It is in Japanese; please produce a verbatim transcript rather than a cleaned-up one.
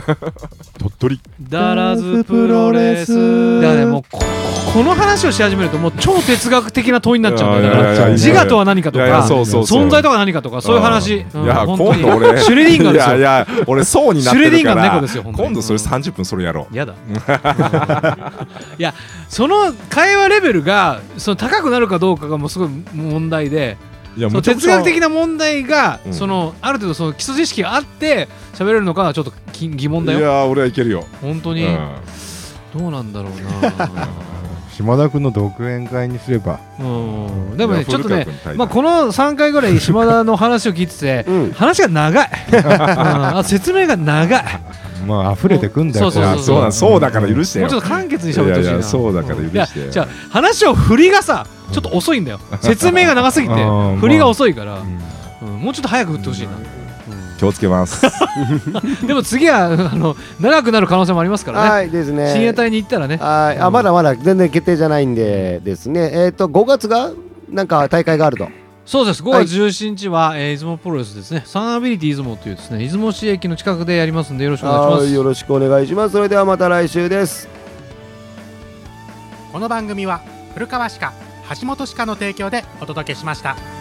鳥取ダラズプロレスだからね、もう こ, この話をし始めるともう超哲学的な問いになっちゃうんだよ。だから自我とは何かとか、存在とは何かとか、そういう話。 いや今度俺シュレディンガーですよ。 いやいや俺層になってるから、シュレディンガーの猫ですよ。今度それさんじゅっぷんそれやろう。 やだいやその会話レベルがその高くなるかどうかがもうすごい問題で、いやその哲学的な問題が、うん、そのある程度その基礎知識があって喋れるのかはちょっと疑問だよ。 いや俺はいけるよ本当に、うん、どうなんだろうな島田君の独演会にすれば、 うん、でもねちょっとね、まあ、このさんかいぐらい島田の話を聞いてて、うん、話が長い、うん、あ説明が長いまあ溢れてくんだよ。 そうそうそうそうだから許してよ。 もうちょっと簡潔に喋ってほしいな。いやいやそうだから許してよ。 じゃあ話を振りがさちょっと遅いんだよ。説明が長すぎて振りが遅いから、うんうん、もうちょっと早く振ってほしいな。 気をつけますでも次はあの長くなる可能性もありますからね。 はいですね。 深夜帯に行ったらね。 はい、あまだまだ全然決定じゃないんでですね。えっとごがつがなんか大会があると。 そうです。ごがつじゅうしちにちは、はい、えー、出雲プロレスですね。サンアビリティ出雲というですね、出雲市駅の近くでやりますんでよろしくお願いします。 よろしくお願いします。それではまた来週です。 この番組は古川歯科橋本歯科の提供でお届けしました。